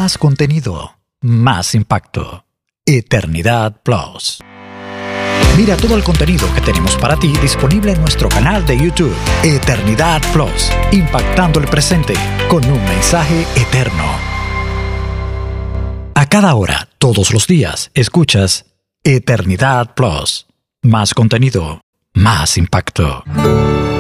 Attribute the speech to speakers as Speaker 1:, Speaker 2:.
Speaker 1: Más contenido, más impacto. Eternidad Plus. Mira todo el contenido que tenemos para ti disponible en nuestro canal de YouTube, Eternidad Plus, impactando el presente con un mensaje eterno. A cada hora, todos los días, escuchas Eternidad Plus. Más contenido, más impacto.